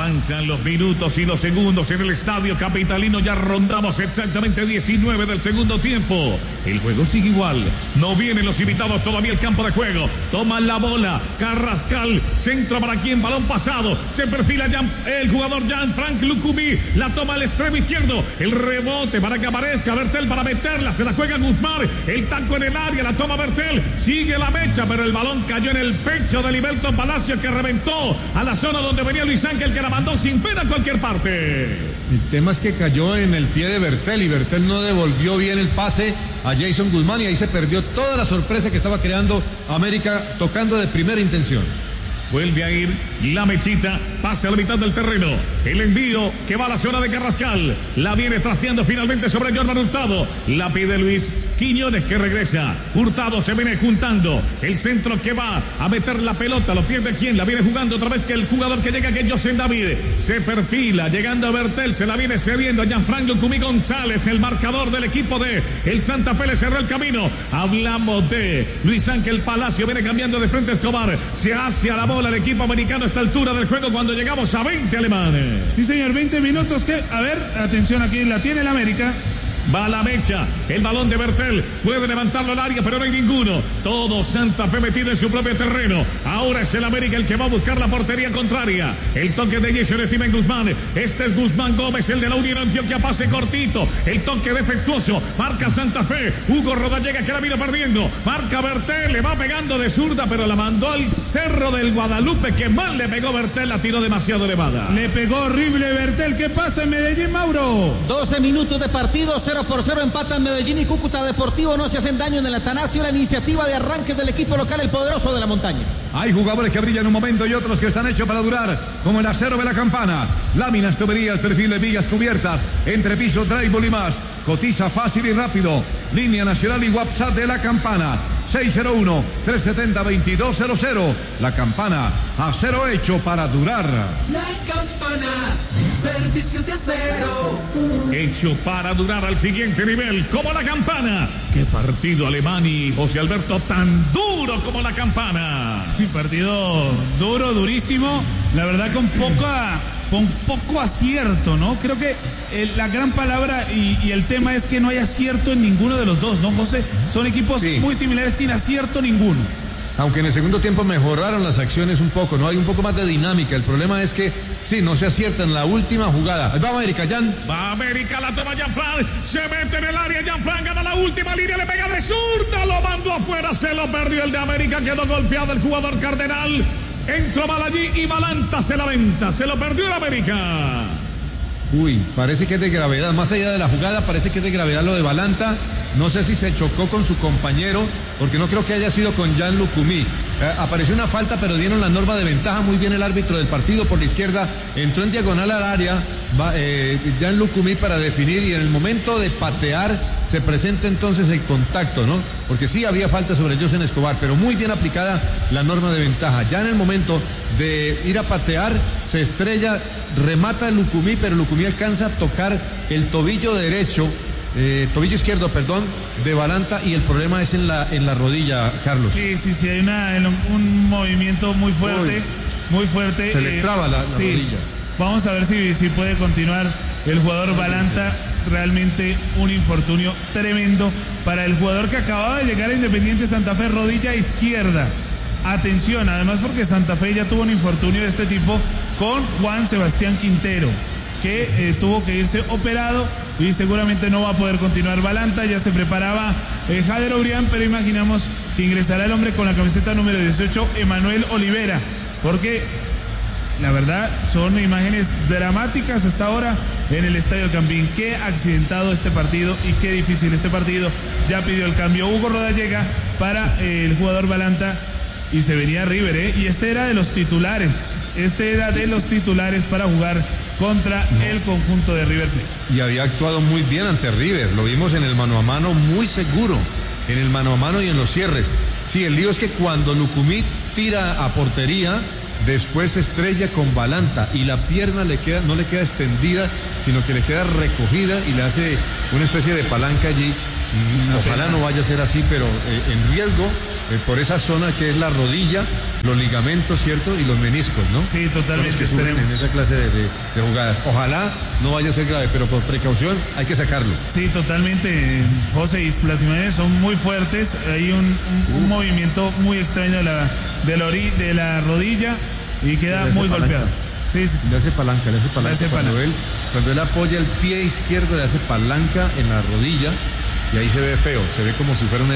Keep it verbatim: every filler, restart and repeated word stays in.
Avanzan los minutos y los segundos en el estadio capitalino. Ya rondamos exactamente diecinueve del segundo tiempo. El juego sigue igual. No vienen los invitados todavía al campo de juego. Toman la bola. Carrascal. Centro para quien. Balón pasado. Se perfila Jean, el jugador Jean-Franck Lucumí. La toma al extremo izquierdo. El rebote para que aparezca Bertel para meterla. Se la juega Guzmán. El taco en el área. La toma Bertel. Sigue la mecha, pero el balón cayó en el pecho de Liberto Palacio, que reventó a la zona donde venía Luis Ángel, que la mandó sin pena a cualquier parte. El tema es que cayó en el pie de Bertel y Bertel no devolvió bien el pase a Jason Guzmán y ahí se perdió toda la sorpresa que estaba creando América tocando de primera intención. Vuelve a ir la mechita, pase a la mitad del terreno. El envío que va a la zona de Carrascal. La viene trasteando finalmente sobre Jordan Hurtado. La pide Luis Quiñones, que regresa. Hurtado se viene juntando. El centro que va a meter la pelota. Lo pierde quién. La viene jugando otra vez que el jugador que llega, que es José David. Se perfila, llegando a Bertel. Se la viene cediendo a Jean-Franck Lucumí González. El marcador del equipo de el Santa Fe le cerró el camino. Hablamos de Luis Ángel Palacio. Viene cambiando de frente Escobar. Se hace a la bola el equipo americano a esta altura del juego cuando llegamos a veinte alemanes. Sí, señor, veinte minutos que, a ver, atención, aquí la tiene el América. Va la mecha, el balón de Bertel, puede levantarlo al área, pero no hay ninguno. Todo Santa Fe metido en su propio terreno. Ahora es el América el que va a buscar la portería contraria. El toque de Jason Steven Guzmán. Este es Guzmán Gómez, el de la Unión Antioquia, pase cortito. El toque defectuoso, marca Santa Fe. Hugo Rodallega, que la vino perdiendo. Marca Bertel, le va pegando de zurda, pero la mandó al Cerro del Guadalupe, que mal le pegó Bertel, la tiró demasiado elevada. Le pegó horrible Bertel. ¿Qué pasa en Medellín, Mauro? doce minutos de partido, cero por cero empatan Medellín y Cúcuta Deportivo, no se hacen daño en el Atanasio. La iniciativa de arranque del equipo local, el poderoso de la montaña. Hay jugadores que brillan un momento y otros que están hechos para durar, como el acero de la Campana. Láminas, tuberías, perfil de vigas cubiertas, entrepiso, drywall y más. Cotiza fácil y rápido. Línea nacional y WhatsApp de la Campana. seis cero uno, tres siete cero, dos dos cero cero. La Campana, acero hecho para durar. La Campana, servicios de acero. Hecho para durar al siguiente nivel, como la Campana. Qué partido alemán y José Alberto, tan duro como la Campana. Sí, partido duro, durísimo. La verdad con poca... con poco acierto, ¿no? Creo que el, la gran palabra y, y el tema es que no hay acierto en ninguno de los dos, ¿no, José? Son equipos sí. muy similares sin acierto ninguno. Aunque en el segundo tiempo mejoraron las acciones un poco, ¿no? Hay un poco más de dinámica. El problema es que, sí, no se acierta en la última jugada. Ahí va América, Jan. Va América, la toma Jean-Franck. Se mete en el área, Jean-Franck gana la última línea, le pega de zurda, lo mandó afuera, se lo perdió el de América, quedó golpeado el jugador Cardenal. Entró mal allí y Balanta se la venta. Se lo perdió el América. Uy, parece que es de gravedad. Más allá de la jugada, parece que es de gravedad lo de Balanta. No sé si se chocó con su compañero, porque no creo que haya sido con Jean Lucumí. Eh, apareció una falta, pero dieron la norma de ventaja muy bien el árbitro del partido por la izquierda. Entró en diagonal al área va, eh, Jean Lucumí para definir, y en el momento de patear se presenta entonces el contacto, ¿no? Porque sí había falta sobre José Escobar, pero muy bien aplicada la norma de ventaja. Ya en el momento de ir a patear, se estrella, remata Lucumí, pero Lucumí alcanza a tocar el tobillo derecho, eh, tobillo izquierdo, perdón, de Balanta, y el problema es en la en la rodilla, Carlos. Sí, sí, sí, hay una, un movimiento muy fuerte, Uy, muy fuerte. Se le traba la, la sí. rodilla. Vamos a ver si, si puede continuar el jugador Balanta. Realmente un infortunio tremendo para el jugador que acababa de llegar a Independiente Santa Fe, rodilla izquierda. Atención, además porque Santa Fe ya tuvo un infortunio de este tipo con Juan Sebastián Quintero, que eh, tuvo que irse operado y seguramente no va a poder continuar Balanta. Ya se preparaba eh, Jader Obrián, pero imaginamos que ingresará el hombre con la camiseta número dieciocho, Emanuel Olivera, porque la verdad son imágenes dramáticas hasta ahora en el Estadio Campín. Qué accidentado este partido y qué difícil este partido. Ya pidió el cambio Hugo Rodallega para eh, el jugador Balanta, y se venía River, ¿eh? Y este era de los titulares, este era de los titulares para jugar contra no. el conjunto de River Plate. Y había actuado muy bien ante River, lo vimos en el mano a mano, muy seguro, en el mano a mano y en los cierres. Sí, el lío es que cuando Lucumí tira a portería, después se estrella con Balanta y la pierna le queda, no le queda extendida, sino que le queda recogida y le hace una especie de palanca allí. Ojalá no vaya a ser así, pero eh, en riesgo eh, por esa zona que es la rodilla, los ligamentos, ¿cierto? Y los meniscos, ¿no? Sí, totalmente, Son los que sufren esperemos. en esa clase de, de, de jugadas. Ojalá no vaya a ser grave, pero por precaución hay que sacarlo. Sí, totalmente, José, y las imágenes son muy fuertes, hay un, un, un movimiento muy extraño de la, de la, ori, de la rodilla y queda Le hace muy palanca. golpeado. Sí, sí, sí. Le hace palanca, le hace palanca. Le hace cuando, palanca. Él, cuando él apoya el pie izquierdo, le hace palanca en la rodilla y ahí se ve feo, se ve como si fuera una